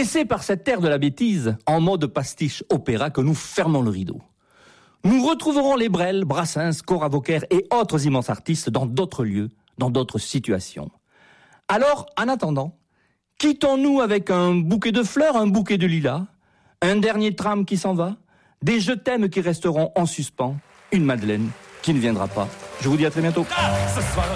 Et c'est par cette ère de la bêtise, en mode pastiche opéra, que nous fermons le rideau. Nous retrouverons les Brel, Brassens, Cora Vauquer et autres immenses artistes dans d'autres lieux, dans d'autres situations. Alors, en attendant, quittons-nous avec un bouquet de fleurs, un bouquet de lilas, un dernier tram qui s'en va, des je t'aime qui resteront en suspens, une Madeleine qui ne viendra pas. Je vous dis à très bientôt.